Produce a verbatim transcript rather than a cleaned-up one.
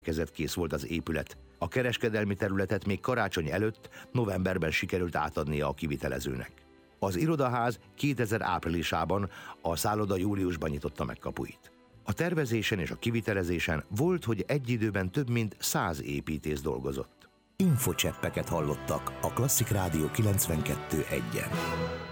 kész volt az épület. A kereskedelmi területet még karácsony előtt, novemberben sikerült átadnia a kivitelezőnek. Az irodaház kétezer áprilisában, a szálloda júliusban nyitotta meg kapuit. A tervezésen és a kivitelezésen volt, hogy egy időben több mint száz építész dolgozott. Infocseppeket hallottak a Klasszik Rádió kilencvenkettő egyen.